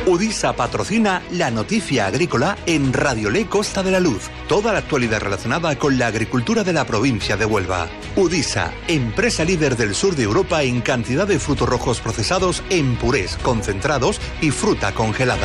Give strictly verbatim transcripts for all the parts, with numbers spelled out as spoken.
Udisa patrocina la noticia agrícola en Radio Lé Costa de la Luz. Toda la actualidad relacionada con la agricultura de la provincia de Huelva. Udisa, empresa líder del sur de Europa en cantidad de frutos rojos procesados en purés, concentrados y fruta congelada.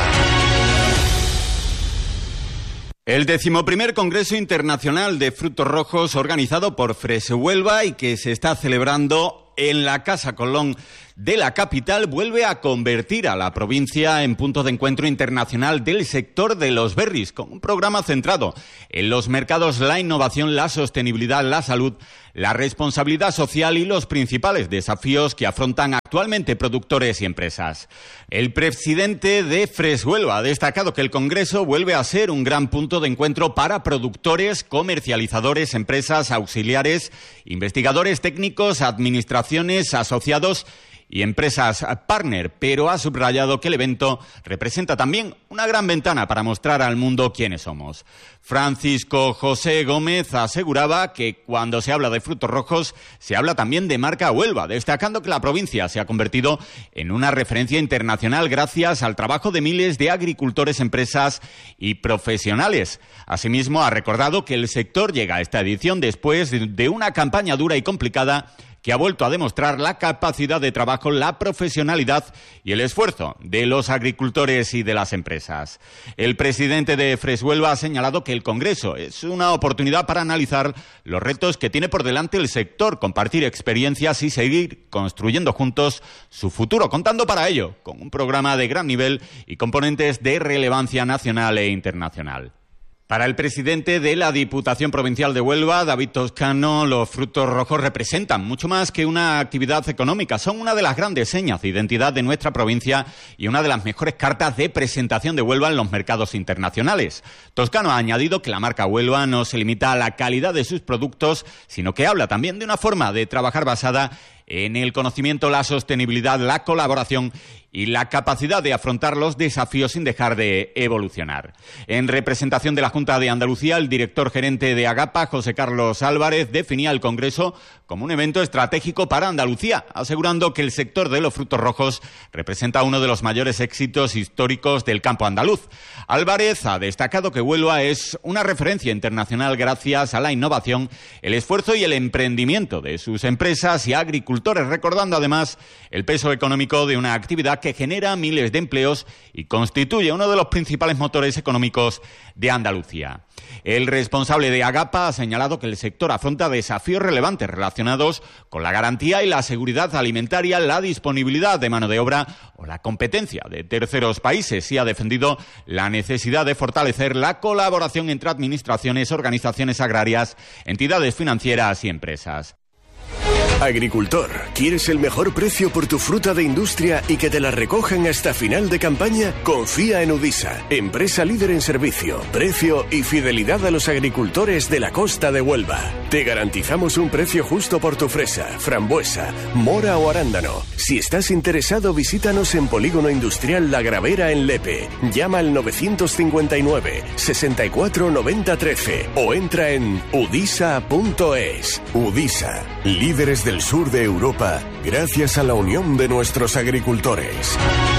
El decimoprimer Congreso Internacional de Frutos Rojos organizado por Fresh Huelva y que se está celebrando en la Casa Colón de la capital vuelve a convertir a la provincia en punto de encuentro internacional del sector de los berries, con un programa centrado en los mercados, la innovación, la sostenibilidad, la salud, la responsabilidad social y los principales desafíos que afrontan actualmente productores y empresas. El presidente de Fresh Huelva ha destacado que el Congreso vuelve a ser un gran punto de encuentro para productores, comercializadores, empresas auxiliares, investigadores técnicos, administraciones, asociados y empresas partner, pero ha subrayado que el evento representa también una gran ventana para mostrar al mundo quiénes somos. Francisco José Gómez aseguraba que cuando se habla de frutos rojos se habla también de marca Huelva, destacando que la provincia se ha convertido en una referencia internacional gracias al trabajo de miles de agricultores, empresas y profesionales. Asimismo, ha recordado que el sector llega a esta edición después de una campaña dura y complicada que ha vuelto a demostrar la capacidad de trabajo, la profesionalidad y el esfuerzo de los agricultores y de las empresas. El presidente de Fresh Huelva ha señalado que el Congreso es una oportunidad para analizar los retos que tiene por delante el sector, compartir experiencias y seguir construyendo juntos su futuro, contando para ello con un programa de gran nivel y componentes de relevancia nacional e internacional. Para el presidente de la Diputación Provincial de Huelva, David Toscano, los frutos rojos representan mucho más que una actividad económica. Son una de las grandes señas de identidad de nuestra provincia y una de las mejores cartas de presentación de Huelva en los mercados internacionales. Toscano ha añadido que la marca Huelva no se limita a la calidad de sus productos, sino que habla también de una forma de trabajar basada en el conocimiento, la sostenibilidad, la colaboración y la capacidad de afrontar los desafíos sin dejar de evolucionar. En representación de la Junta de Andalucía, el director gerente de Agapa, José Carlos Álvarez, definía el Congreso como un evento estratégico para Andalucía, asegurando que el sector de los frutos rojos representa uno de los mayores éxitos históricos del campo andaluz. Álvarez ha destacado que Huelva es una referencia internacional gracias a la innovación, el esfuerzo y el emprendimiento de sus empresas y agricultores, recordando además el peso económico de una actividad que genera miles de empleos y constituye uno de los principales motores económicos de Andalucía. El responsable de Agapa ha señalado que el sector afronta desafíos relevantes relacionados con la garantía y la seguridad alimentaria, la disponibilidad de mano de obra o la competencia de terceros países y ha defendido la necesidad de fortalecer la colaboración entre administraciones, organizaciones agrarias, entidades financieras y empresas. Agricultor, ¿quieres el mejor precio por tu fruta de industria y que te la recojan hasta final de campaña? Confía en Udisa, empresa líder en servicio, precio y fidelidad a los agricultores de la costa de Huelva. Te garantizamos un precio justo por tu fresa, frambuesa, mora o arándano. Si estás interesado, visítanos en Polígono Industrial La Gravera en Lepe. Llama al novecientos cincuenta y nueve, sesenta y cuatro, noventa, trece o entra en udisa punto es. Udisa, líderes del sur de Europa, gracias a la unión de nuestros agricultores.